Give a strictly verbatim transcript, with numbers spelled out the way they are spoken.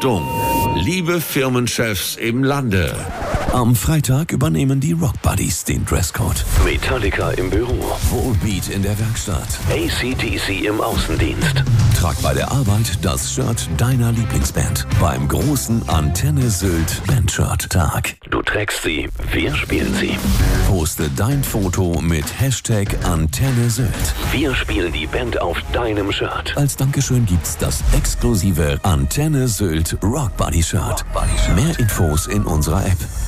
Achtung, liebe Firmenchefs im Lande. Am Freitag übernehmen die Rock Buddies den Dresscode. Metallica im Büro. Volbeat in der Werkstatt. A C D C im Außendienst. Trag bei der Arbeit das Shirt deiner Lieblingsband beim großen Antenne Sylt Bandshirt-Tag. Du trägst sie, wir spielen sie. Poste dein Foto mit Hashtag Antenne Sylt. Wir spielen die Band auf deinem Shirt. Als Dankeschön gibt's das exklusive Antenne Sylt Rock Buddy Shirt. Mehr Infos in unserer App.